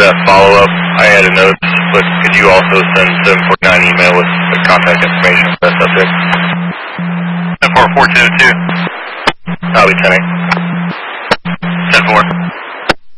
follow-up, I had a note, but could you also send 749 email with the contact information for that subject? 74422. I'll be 10-8. 10-4.